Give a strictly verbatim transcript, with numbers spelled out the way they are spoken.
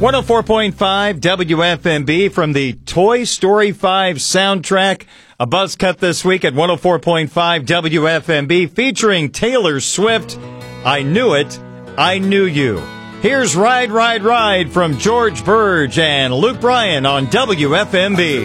one oh four point five W F M B from the Toy Story five soundtrack. A buzz cut this week at one oh four point five W F M B featuring Taylor Swift. I Knew It, I Knew You. Here's Ride, Ride, Ride from George Burge and Luke Bryan on W F M B.